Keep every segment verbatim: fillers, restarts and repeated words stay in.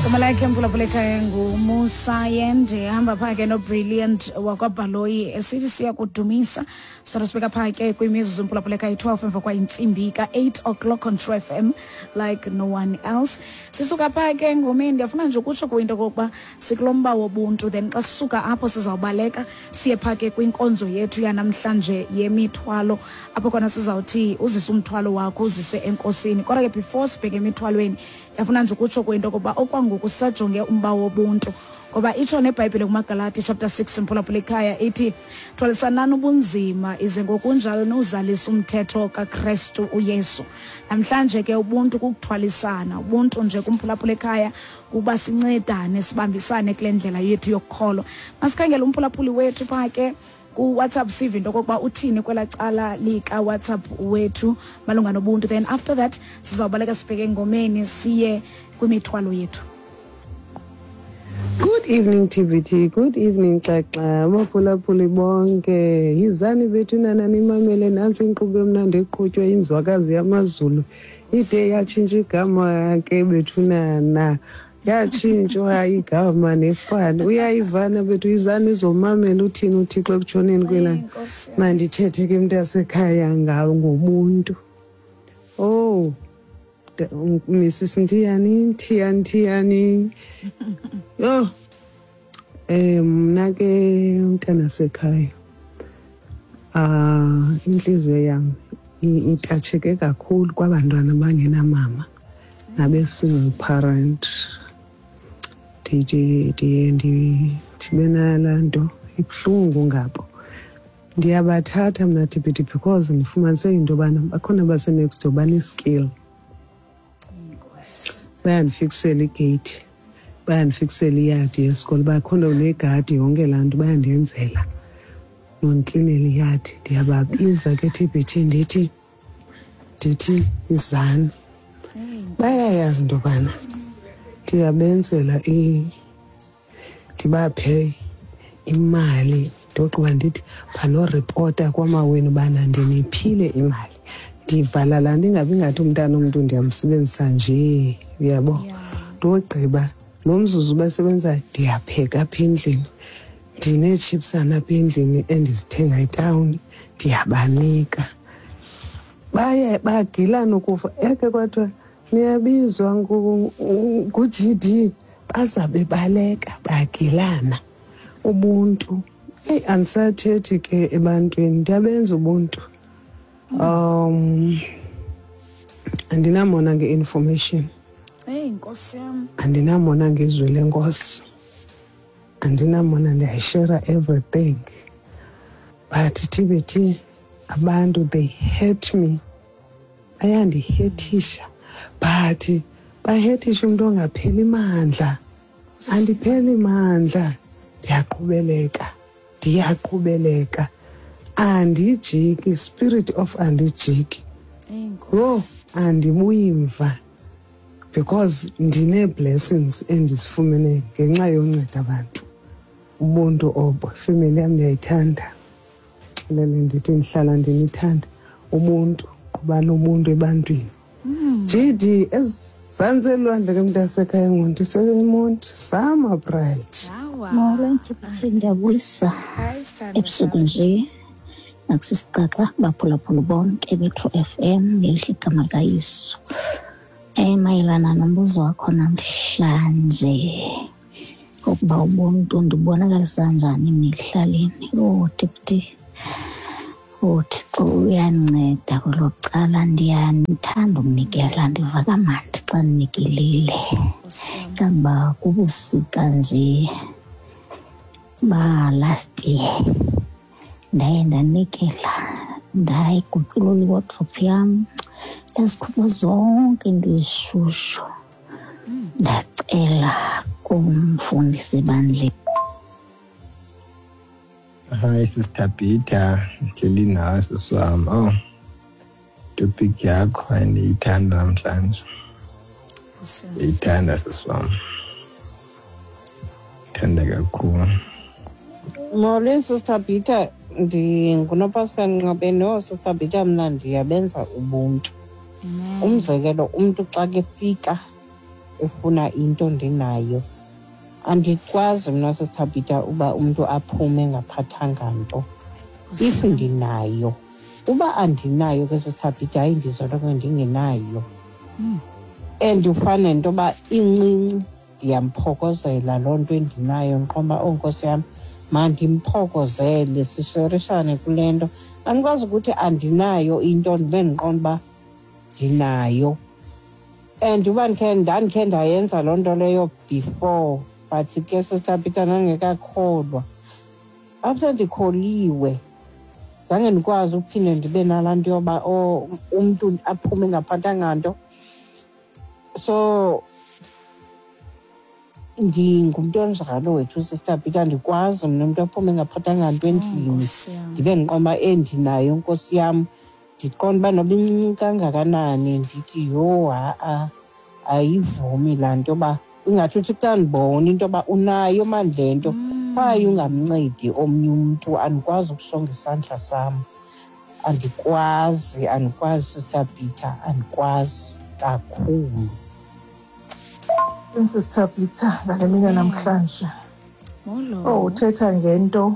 Malaki mphulaphuleka engu Musa Yende hamba phake no Brilliant wakwabhaloyi esithi siya kudumisa sithatha sibeka phake kwimizuzu mphulaphuleka yi-twelve emva kwa intsimbi ka-eight o'clock on True F M like no one else. Sisuka phake ngomeni ndiyafuna nje ukutsho kuyinto kokuba sikulomba wobuntu, then xa sisuka apho sizawubaleka siye phake kwinkonzo yethu yanamhlanje yemithwalo apho khona sizawuthi uzise umthwalo wakho uzise enkosini. Kodwa ke before sibheke emithwalweni ndiyafuna nje ukutsho kuyinto kokuba okwangoku sajonge umba wobuntu ngoba itsho neBhayibhile kumaGalati chapter six mphulaphuleka ithi thwalisanani ubunzima ize ngokunjalo nozalisa umthetho kaKristu uYesu. Namhlanje ke ubuntu kukuthwalisana, ubuntu nje kumphulaphuleka kuba sincedane sibambisane kule ndlela yethu yokukholo. Masikhangela umphulaphuli wethu phake ku WhatsApp sive into kokuba uthini kwela cala lika WhatsApp wethu malunga nobuntu, then after that sizawubaleka sibheke ngomeni siye kwimithwalo yethu. Good evening T V T, good evening Xaxa, abaphulaphuli bonke. Yizani bethu nana nimamele nansi inkqubo emnandi eqhutywa yinzwakazi yamaZulu. Ide yatshintsha igama ke bethu nana. Yatshintshwa igama nefani. Uyayivana bethu izani izomamela uthini uThixo ekutshoneni kwelana. Mandithethe ke mntasekhaya ngawo ngobuntu. Oh, Missus Ntiyani, Ntiyani, Ntiyani. Yo, eh mna ke umntana sekhaya. Ah, inhliziyo yami itacheke kakhulu kwabantwana abangenamama nabe-single parent. Ndiye ndiye ndibena laa nto ibuhlungu ngabo. Ndiyabathatha mna T-P-T because ndifumanise into yobana bakhona basenext door bane-skill. Bayandifiksela igate, bayandifiksela iyadi yesikolo, bakhona negadi yonke laa nto bayandenzela nonklinela iyadi. Ndiyababiza ke T-P-T ndithi ndithi izani. Bayayazi into yobana ndiyabenzela ndibaphe imali ndogqiba ndithi banoripota kwamawenu ubana ndiniphile imali. Ndivala laa ndingabi ngathi umntana omntu ndiyamsebenzisa nje, uyabo. Ndogqiba lo mzuzu basebenzayo ndiyapheka apha endlini, ndineechipsana apha endlini endizithenga etawuni ndiyabanika. Baye bagilana ukufa eke kwathiwa niyabizwa ngu-G D bazabe baleka bagilana. Ubuntu eyi andisathethi ke ebantwini, ndiyabenza ubuntu. Um andinamona nge-information, hey nkosi yami, andinamona ngezwi lenkosi, andinamona ndiyayishera everything. But T-B-T abantu they hate me, bayandihethisha but bahethisha umuntu ongapheli mandla. Andipheli mandla, ndiyaqhubeleka ndiyaqhubeleka andijiki, spirit of andijiki. Yo andibuyimva because ndine-blessings endizifumene ngenxa yonceda abantu. Ubuntu obo family yam ndiyayithanda, lele ndithi ndihlala ndinithanda ubuntu, qubana ubuntu ebantwini. G D ezantsi elwandle ke mntasekhaya ngondisemonti Summer Bright. Molo T-P-T, ndiyabulisa ebusuku nje nakusisicaca baphulaphula bonke be-True F M ngelihle igama likaYesu. Eh mayelana nombuzo wakho namhlanje ukuba ubuntu ndibonakalisa njani emihlaleni. Oh T-P-T, oh Thixo uyandinceda kwelo cala, ndiyanithanda ukunikela, ndiva kamandi xa ndinikelile. Kangoba kubusika nje ba last year ndaye ndanikela, ndayiguqula iwardrobe yam, ndazikhupha zonke into ezishushu, ndacela kumfundisi ebandleni. Hi Sister Peter, ndili nawe siswam. Oh, topic yakho ndiyithanda namhlanje, ndiyithanda siswam, thanda kakhulu. Molo Sister Peter, ndinguNopascal Nqabeni. Oh Sister Peter, mna ndiyabenza ubuntu. Umzekelo umntu xa ke fika efuna into ndinayo. Andikwazi mna sisithabhita uba umuntu aphume ngaphathanga nto. If ndinayo, uba andinayo ke sisithabhita hayi ndizoloko ndingenayo. And ufana nento ba incinci ndiyamphokozela loo nto endinayo ndiqomba oh Nkosi yam mandimphokozele sisherishane kule nto. Andikwazi ukuthi andinayo into ndibe ndiqonda uba ndinayo. And uba ndikhe ndandikhe ndayenza loo nto leyo before but ke sisithabhita ndandingekakholwa. After ndikholiwe zange ndikwazi uphinde ndibe nalaa nto yoba oh umntu aphume ngaphathanga nto. So ndingumntu onjalo wethu sisithabhita ndikwazi mna umntu aphume ngaphathanga nto endlini ndibe ndiqomba endinayo Nkosi yam. Ndiqonda uba noba incinci kangakanani ndithi yho ha-a ayivumi laa nto yoba ingathi uthi xa ndibona into yoba unayo mani le nto kwaye ungamncedi omnye umntu. Andikwazi ukusonga isandla sam, andikwazi andikwazi sisithabhita andikwazi kakhulu. Sisithabhita ngale mini namhlanje oh uthetha ngento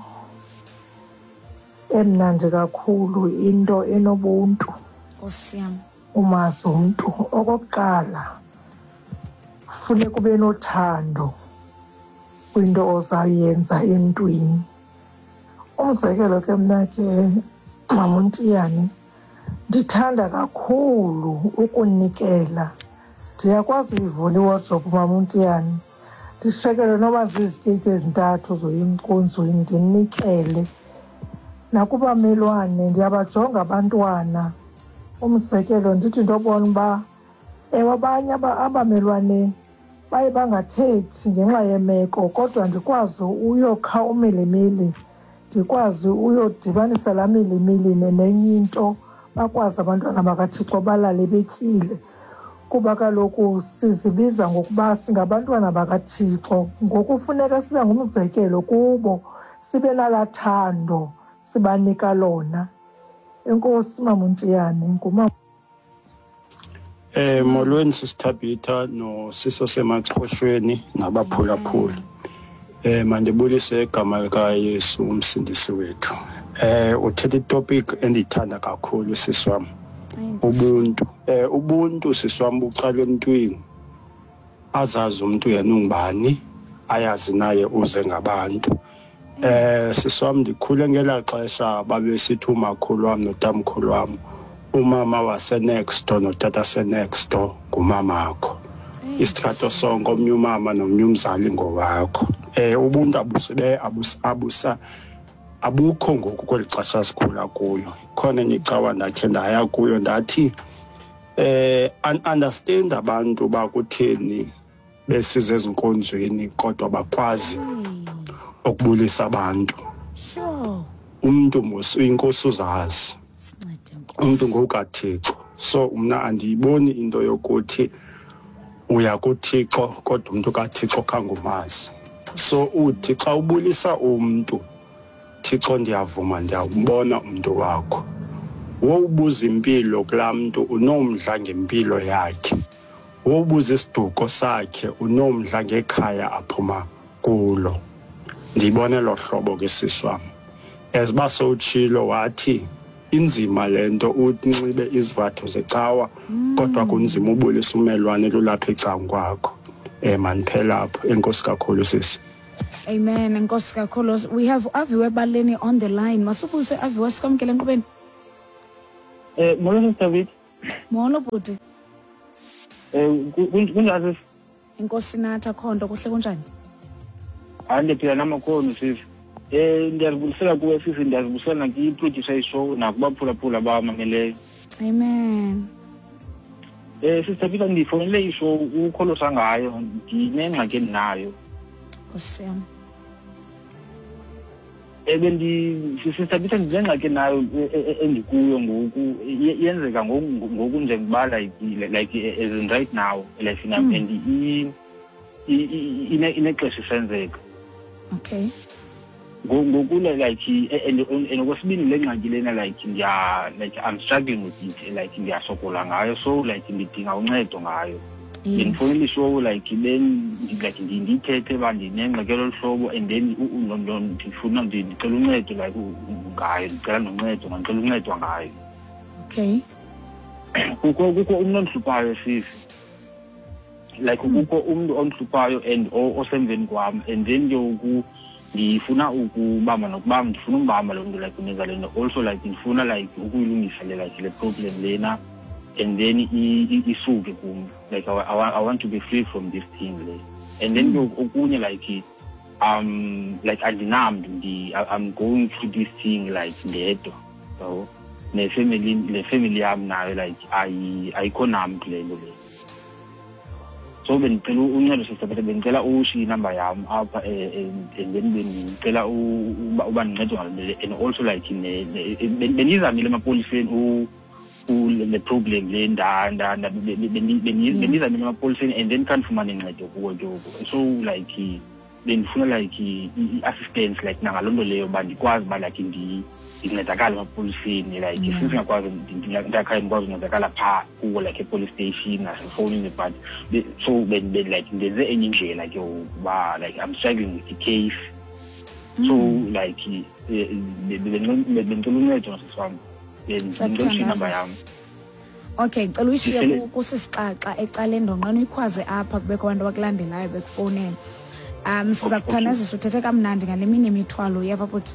emnandi kakhulu, into enobuntu. Nkosi yam. Umazi umntu okokuqala funeka ube nothando kwinto ozayenza emntwini. Umzekelo ke mna ke Mama uNtiyane ndithanda kakhulu ukunikela. Ndiyakwazi uyivula iwardrobe Mama uNtiyane ndishekele noba zizikeyiti ezintathu zoyinkonzweni ndinikele. Nakubamelwane ndiyabajonga abantwana. Umzekelo ndithi ndobona uba ewe abanye abamelwane baye bangathethi ngenxa yemeko kodwa ndikwazi uyokha umilimili, ndikwazi uyodibanisa laa milimili nenye into bakwazi abantwana bakaThixo balale betyile. Kuba kaloku sizibiza ngokuba singabantwana bakaThixo, ngokufuneka sibe ngumzekelo kubo, sibe nalaa thando sibanika lona. Enkosi Mama uNtiyane. Ngumama. Eh molweni sisithabhita no siso semaxhoshweni nabaphulaphuli. Eh mandibulise igama lika Yesu umsindisi wethu. Eh uthethe itopic endiyithanda kakhulu siswam. Ubuntu. Eh ubuntu siswam buqala emntwini. Azazi umuntu yena ungubani, ayazi naye uze ngabantu. Eh siswam ndikhule ngelaa xesha babesithi umakhulu wam notamkhulu wam umama wase next door notata se next door ngumamakho. Isitrato sonke omnye umama nomnye umzali ngowakho. Eh ubuntu abusebe abusa abukho ngoku kweli xesha sikhula kuyo. Khona enye icawa ndakhe ndaya kuyo ndathi eh understand abantu bakutheni besize ezinkonzweni kodwa bakwazi ukubulisa abantu. Sure. Umuntu mos uyinkosi uzazi. Umuntu ngokukaThixo. So mna andiyiboni into yokuthi uya kuThixo kodwa umuntu kaThixo kangumazi. So uthi xa ubulisa umuntu Thixo ndiyavuma ndiyambona umuntu wakho. Wobuza impilo kulaa mntu unomdla ngempilo yakhe. Wobuza isiduko sakhe unomdla ngekhaya aphuma kulo. Ndibone lo hlobo ke siswam. Eziba sowutshilo wathi inzima lento unxibe izivatho zecawa kodwa kunzima ubulisa umelwane lulapha ecankwakho. Eh maniphela apho. Enkosi kakhulu sisi. Amen. Enkosi kakhulu. We have Aviwe Baleni on the line. Masubuse Aviwe sikwamkele enkqubeni. Eh molo David. Molo bhuti. Eh kunjani? Enkosi natha khonto kuhle kunjani? Ande phela namakhono sisi. Eh ndiyazibulisela kuwe sisi, ndiyazibulisela nakiyi-producer ishow nakubaphulaphula abamameleyo. Amen. Eh sisithabhita ndifonele ishow ukholosa ngayo ndinengxaki endinayo. Nkosi yam. Eh bendi sisithabhita ndinengxaki nayo endikuyo ngoku yenzeka ngoku njengoba like like as in right now like in and i inexesha isenzeka. Okay. Ngoku like and okwesibini le ngxaki lena like ndiya like I'm struggling with it like ndiyasokola ngayo so like ndidinga uncedo ngayo. Bendifowunela ishow like then like ndithethe bandinengxakelo hlobo and then ndifuna ndicela uncedo like ngayo ndicela noncedo ngicela uncedo ngayo. Okay. Kukho kukho umuntu onhluphayo sisi. Like kukho umuntu onhluphayo and osemveni kwami and then ke ndifuna ukubamba nokubamba ndifuna umbamba lo muntu like uneza lento also like ndifuna like ukuyilungisa le like le problem lena and then isuke kum like I, I, I want to be free from this thing le and then okunye like um like andinamntu ndi I'm going through this thing like ndedwa so ne family le family yami nayo like ayi ayikho namntu lelo le so bendicela uncedo sister but bendicela ushiye inamba yami apha and then bendicela uba nincede ngale and also like benizamile emapoliseni u le problem le nda nda benizamile emapoliseni and then can't fumana incedo kuwo ke so like bendifuna like assistance like nangalondo leyo bandikwazi ba like ndi incedakala emapoliseni like since ngakwazi ndakhaya ngikwazi uncedakala pha kuwo like police station nasefowunini but so ben ben like ndenze enye indlela ke uba like I'm struggling with the case so like bendicela uncedo nasifam bendicela number yami. Okay, cela uyishiye kusisixaxa ecaleni ndonqena uyikhwaze apha kubekho abantu abakulandelayo bekufonela. Um siza kuthanazisa uthethe kamnandi ngale mini imithwalo yeva but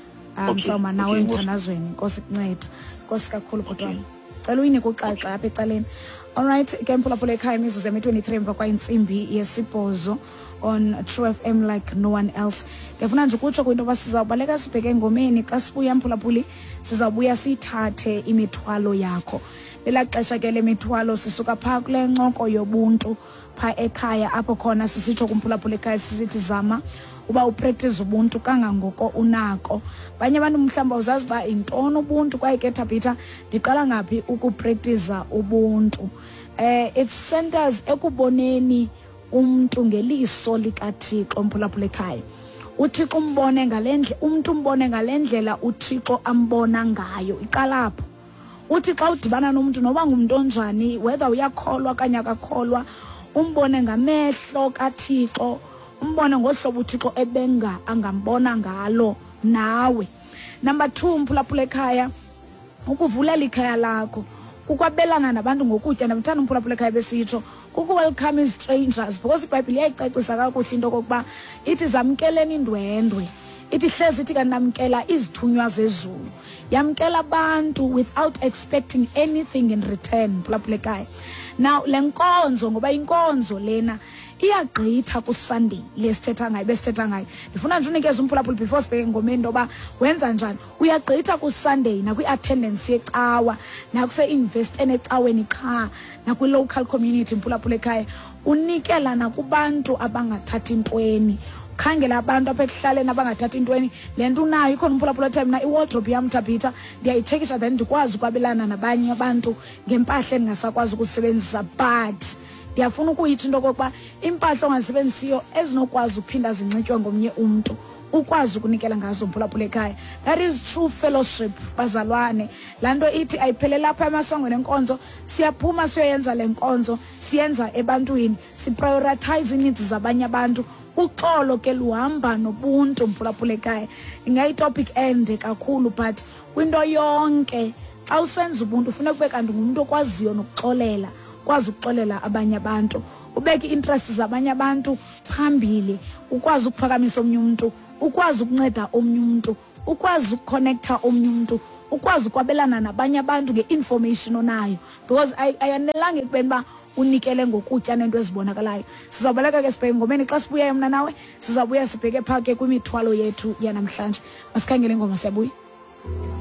um sawuma nawe emthanazweni inkosi kunceda inkosi kakhulu kodwa cela uyinike uxaxa apha ecaleni. All right, ke mphulaphula ekhaya imizuzu emi twenty-three emva kwa intsimbi yesibhozo on True F M like no one else. Ngifuna nje ukutsho kwinto basizawubaleka sibheke engomeni xa sibuya mphulaphuli sizawubuya sithathe imithwalo yakho. Lela xesha ke le mithwalo sisuka pha kule ncoko yobuntu pha ekhaya apho khona sisitsho kumphulaphula ekhaya sisithi zama uba upractice ubuntu kangangoko unako. Banye abantu mhlamba uzazi ba intoni ubuntu kwaye ke Tabitha ndiqala ngapi ukupractice ubuntu. Eh it centers ekuboneni umuntu ngeliso likaThixo mphulaphula ekhaya. uThixo umbone ngalendle umuntu umbone ngalendlela uThixo ambona ngayo iqalapho. Uthi xa udibana nomuntu noba ngumuntu onjani whether uyakholwa kanye akakholwa umbone ngamehlo kaThixo umbone ngohlobo uThixo ebenga angambona ngalo nawe. Number two mphulaphula ekhaya ukuvulela ikhaya lakho kukwabelana nabantu ngokutya namthanda umphulaphula ekhaya besitsho kuku welcome strangers because iBhayibhile iyayicacisa kakuhle into kokuba ithi zamkeleni indwendwe ithi hlezi ithi kanamkela izithunywa zezulu yamkela abantu without expecting anything in return mphulaphula ekhaya. Now lenkonzo ngoba inkonzo lena iyagqitha ku Sunday lesithetha ngayo besithetha ngayo ndifuna nje unikeze umphulaphula before sibheke ngomeni ndoba wenza njani uyagqitha ku Sunday na kwi attendance yecawa na kuse invest enecaweni qha na kwi local community mphulaphula ekhaya unikela na kubantu abangathathi intweni khangela abantu apha ekuhlaleni abangathathi intweni lento unayo ikhona umphulaphula time na iwardrobe yam Tabitha ndiyayicheckisha then ndikwazi ukwabelana nabanye abantu ngempahla engasakwazi ukusebenzisa but ndiyafuna ukuyithi into kokuba impahla ongazisebenzisiyo ezinokwazi ukuphinda zinxitywe ngomnye umuntu ukwazi ukunikela ngazo mphulaphula ekhaya. That is true fellowship bazalwane. Lando ithi ayiphelela lapha emasangweni enkonzo siyaphuma siyoyenza lenkonzo siyenza ebantwini siprioritize needs zabanye abantu. Uxolo ke luhamba nobuntu mphulaphula ekhaya. Ingayitopic ende kakhulu but kwinto yonke xa usenza ubuntu ufuna kube kanti ngumuntu okwaziyo nokuxolela ukwazi ukuxolela abanye abantu ubeke interest zabanye abantu phambili ukwazi ukuphakamisa omnye umuntu ukwazi ukunceda omnye umuntu ukwazi ukuconnecta omnye umuntu ukwazi ukwabelana nabanye abantu ngeinformation onayo because ayanelanga ekubeni ba unikele ngokutya nento ezibonakalayo. Sizawubaleka ke sibheke ngomeni xa sibuya mna nawe sizabuya sibheke phake kwimithwalo yethu yanamhlanje. Masikhangele ingoma siyabuya.